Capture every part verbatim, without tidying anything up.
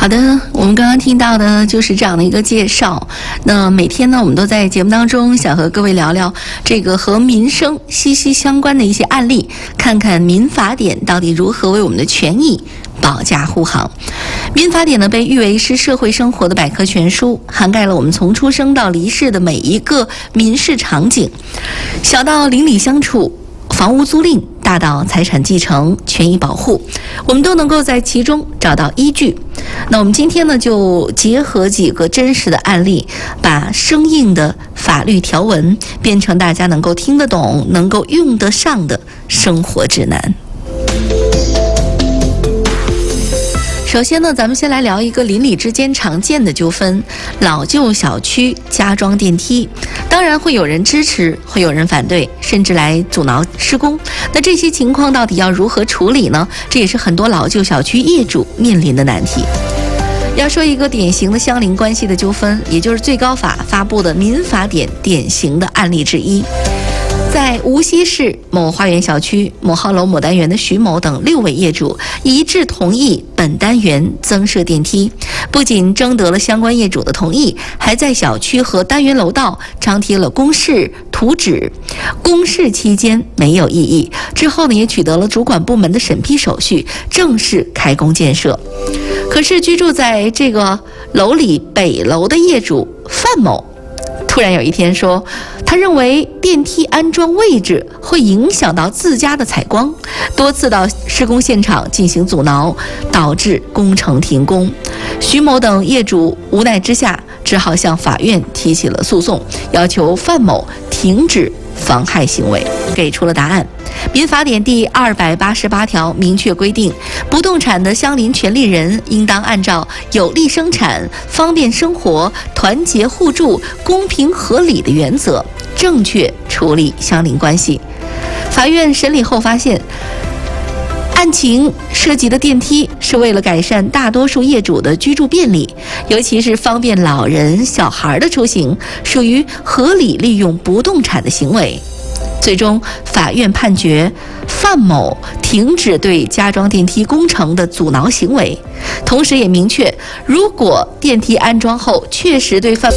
好的，我们刚刚听到的就是这样的一个介绍。那每天呢，我们都在节目当中想和各位聊聊这个和民生息息相关的一些案例，看看民法典到底如何为我们的权益保驾护航。民法典呢，被誉为是社会生活的百科全书，涵盖了我们从出生到离世的每一个民事场景，小到邻里相处、房屋租赁，大到财产继承、权益保护，我们都能够在其中找到依据。那我们今天呢，就结合几个真实的案例，把生硬的法律条文变成大家能够听得懂、能够用得上的生活指南。首先呢，咱们先来聊一个邻里之间常见的纠纷：老旧小区加装电梯。当然会有人支持，会有人反对，甚至来阻挠施工。那这些情况到底要如何处理呢？这也是很多老旧小区业主面临的难题。要说一个典型的相邻关系的纠纷，也就是最高法发布的民法典典型的案例之一。在无锡市某花园小区某号楼某单元的徐某等六位业主一致同意本单元增设电梯，不仅征得了相关业主的同意，还在小区和单元楼道张贴了公示图纸。公示期间没有异议，之后呢也取得了主管部门的审批手续，正式开工建设。可是居住在这个楼里北楼的业主范某突然有一天说，他认为电梯安装位置会影响到自家的采光，多次到施工现场进行阻挠，导致工程停工。徐某等业主无奈之下，只好向法院提起了诉讼，要求范某停止妨害行为。给出了答案。民法典第二百八十八条明确规定，不动产的相邻权利人应当按照有利生产、方便生活、团结互助、公平合理的原则，正确处理相邻关系。法院审理后发现，案情涉及的电梯是为了改善大多数业主的居住便利，尤其是方便老人、小孩的出行，属于合理利用不动产的行为。最终，法院判决范某停止对加装电梯工程的阻挠行为，同时也明确，如果电梯安装后确实对范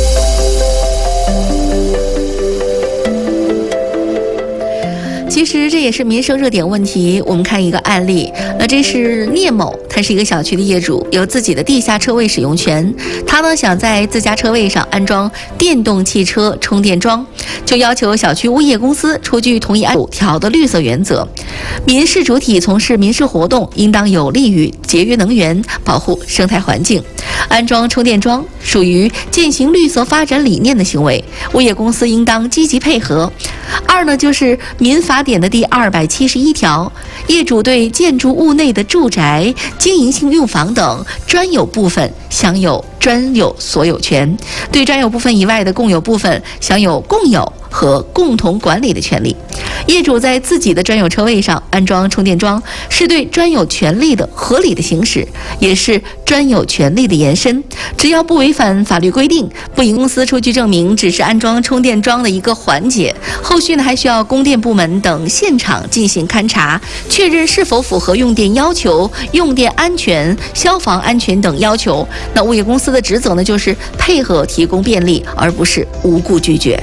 其实这也是民生热点问题。我们看一个案例，那这是聂某，他是一个小区的业主，有自己的地下车位使用权。他呢想在自家车位上安装电动汽车充电桩，就要求小区物业公司出具同意按五条的绿色原则。民事主体从事民事活动，应当有利于节约能源、保护生态环境。安装充电桩属于践行绿色发展理念的行为，物业公司应当积极配合。二呢，就是民法典的第二百七十一条，业主对建筑物内的住宅、经营性用房等专有部分享有专有所有权，对专有部分以外的共有部分享有共有和共同管理的权利。业主在自己的专有车位上安装充电桩，是对专有权利的合理的行使，也是专有权利的延伸。只要不违反法律规定，不以公司出具证明，只是安装充电桩的一个环节，后续呢还需要供电部门等现场进行勘查，确认是否符合用电要求、用电安全、消防安全等要求。那物业公司的职责呢，就是配合提供便利，而不是无故拒绝。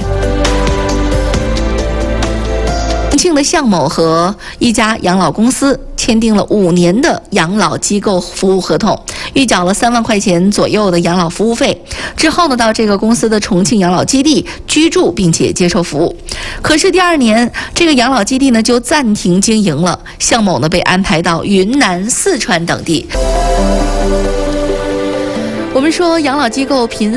重庆的向某和一家养老公司签订了五年的养老机构服务合同，预缴了三万块钱左右的养老服务费。之后呢，到这个公司的重庆养老基地居住，并且接受服务。可是第二年，这个养老基地呢就暂停经营了，向某呢被安排到云南、四川等地。我们说养老机构频